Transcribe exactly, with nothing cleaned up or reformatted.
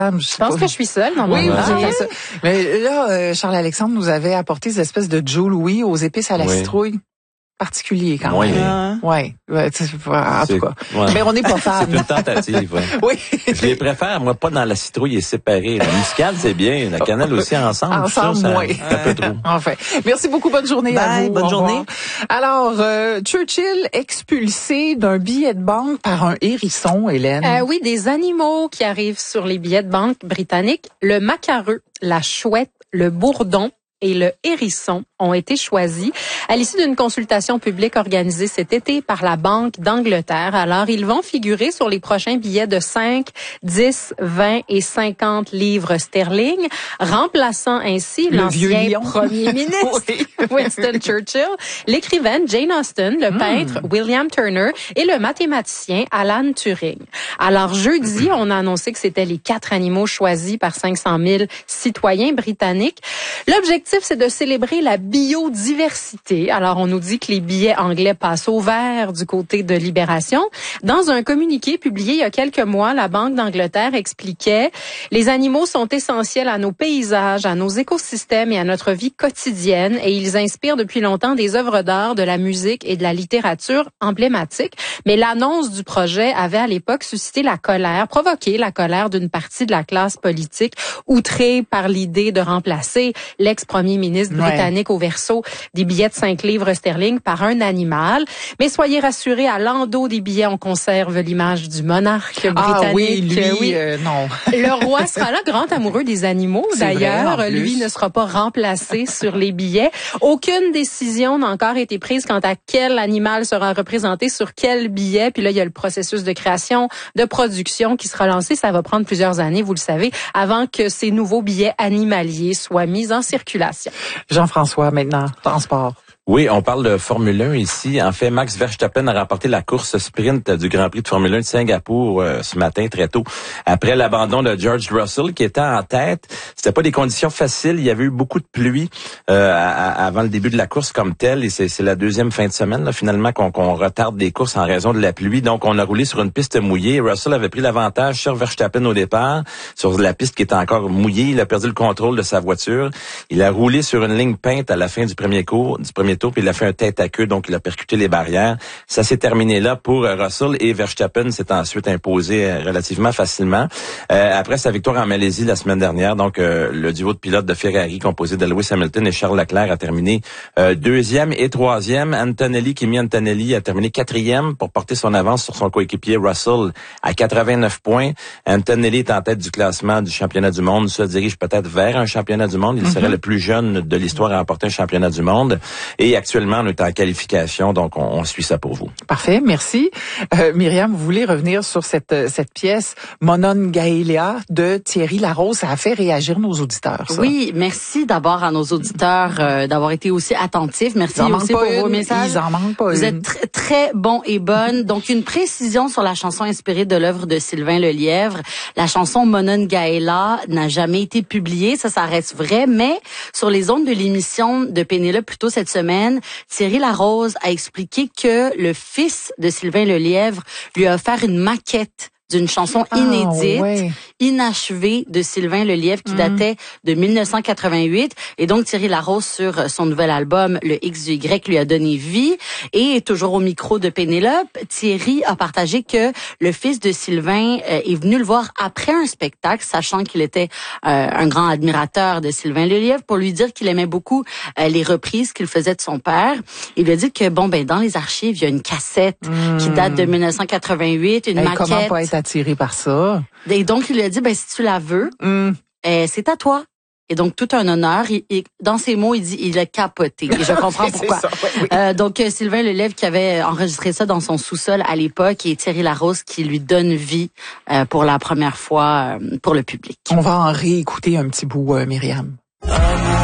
Je pense que je suis seule dans mon Oui, livre. oui. Ça. Mais là, euh, Charles-Alexandre nous avait apporté des espèces de Joe Louis aux épices à la oui. citrouille. Particulier quand oui. même. Oui. Ouais, en tout cas. Ouais. Mais on n'est pas fan. C'est une tentative. Ouais. Oui. Je les préfère, moi, pas dans la citrouille et séparée. La muscade, c'est bien. La cannelle aussi ensemble. Ensemble, ça, oui. Ça, un peu trop. Enfin. Merci beaucoup. Bonne journée Bye, à vous. Bonne journée. Alors, euh, Churchill expulsé d'un billet de banque par un hérisson, Hélène. Euh, oui, des animaux qui arrivent sur les billets de banque britanniques. Le macareux, la chouette, le bourdon et le hérisson ont été choisis à l'issue d'une consultation publique organisée cet été par la Banque d'Angleterre. Alors, ils vont figurer sur les prochains billets de cinq, dix, vingt et cinquante livres sterling, remplaçant ainsi le l'ancien premier ministre oui. Winston Churchill, l'écrivaine Jane Austen, le mmh. peintre William Turner et le mathématicien Alan Turing. Alors, jeudi, on a annoncé que c'était les quatre animaux choisis par cinq cent mille citoyens britanniques. L'objectif, c'est de célébrer la biodiversité. Alors, on nous dit que les billets anglais passent au vert du côté de Libération. Dans un communiqué publié il y a quelques mois, la Banque d'Angleterre expliquait « Les animaux sont essentiels à nos paysages, à nos écosystèmes et à notre vie quotidienne et ils inspirent depuis longtemps des œuvres d'art, de la musique et de la littérature emblématiques. » Mais l'annonce du projet avait à l'époque suscité la colère, provoqué la colère d'une partie de la classe politique, outrée par l'idée de remplacer l'ex-premier ministre britannique ouais. au verso des billets de cinq livres sterling par un animal. Mais soyez rassurés, à l'endos des billets, on conserve l'image du monarque britannique. Ah oui, lui, oui. Euh, non. Le roi sera là, grand amoureux des animaux. D'ailleurs, vrai, lui ne sera pas remplacé sur les billets. Aucune décision n'a encore été prise quant à quel animal sera représenté sur quel billet. Puis là, il y a le processus de création, de production qui sera lancé. Ça va prendre plusieurs années, vous le savez, avant que ces nouveaux billets animaliers soient mis en circulation. Jean-François, maintenant, transport. Oui, on parle de Formule un ici. En fait, Max Verstappen a remporté la course sprint du Grand Prix de Formule un de Singapour euh, ce matin très tôt. Après l'abandon de George Russell qui était en tête, c'était pas des conditions faciles. Il y avait eu beaucoup de pluie euh, à, à, avant le début de la course comme telle. Et c'est, c'est la deuxième fin de semaine là, finalement qu'on, qu'on retarde des courses en raison de la pluie. Donc, on a roulé sur une piste mouillée. Russell avait pris l'avantage sur Verstappen au départ, sur la piste qui était encore mouillée. Il a perdu le contrôle de sa voiture. Il a roulé sur une ligne peinte à la fin du premier cours, du premier tour, puis il a fait un tête à queue, donc il a percuté les barrières. Ça s'est terminé là pour Russell et Verstappen s'est ensuite imposé relativement facilement. Euh, après sa victoire en Malaisie la semaine dernière, donc euh, le duo de pilotes de Ferrari composé de Lewis Hamilton et Charles Leclerc a terminé euh, deuxième et troisième. Antonelli, Kimi Antonelli a terminé quatrième pour porter son avance sur son coéquipier Russell à quatre-vingt-neuf points. Antonelli est en tête du classement du championnat du monde, se dirige peut-être vers un championnat du monde. Il mm-hmm. serait le plus jeune de l'histoire à remporter un championnat du monde. Et actuellement, on est en qualification, donc on, on suit ça pour vous. Parfait, merci. Euh, Myriam, vous voulez revenir sur cette cette pièce Monongahela de Thierry Larose. Ça a fait réagir nos auditeurs, ça. Oui, merci d'abord à nos auditeurs euh, d'avoir été aussi attentifs. Merci aussi pour une, vos messages. Ils en manquent pas Vous une. êtes très, très bons et bonnes. Donc, une précision sur la chanson inspirée de l'œuvre de Sylvain Lelièvre. La chanson Monongahela n'a jamais été publiée. Ça, ça reste vrai. Mais sur les ondes de l'émission de Pénélope plus tôt cette semaine, Thierry Larose a expliqué que le fils de Sylvain Lelièvre lui a offert une maquette d'une chanson inédite, ah, ouais. inachevée de Sylvain Lelièvre qui mmh. datait de dix-neuf cent quatre-vingt-huit. Et donc, Thierry Larose, sur son nouvel album, le X du Y, lui a donné vie. Et toujours au micro de Pénélope, Thierry a partagé que le fils de Sylvain euh, est venu le voir après un spectacle, sachant qu'il était euh, un grand admirateur de Sylvain Lelièvre, pour lui dire qu'il aimait beaucoup euh, les reprises qu'il faisait de son père. Il lui a dit que, bon, ben dans les archives, il y a une cassette mmh. qui date de dix-neuf cent quatre-vingt-huit, une hey, maquette. Comment pas être attiré par ça? Et donc, il lui a dit, ben si tu la veux, mm. euh, c'est à toi. Et donc, tout un honneur. Il, il, dans ses mots, il dit, il a capoté. Et je comprends pourquoi. Ça, ouais, oui. euh, donc, euh, Sylvain Lelièvre qui avait enregistré ça dans son sous-sol à l'époque et Thierry Larose qui lui donne vie euh, pour la première fois euh, pour le public. On va en réécouter un petit bout, euh, Myriam.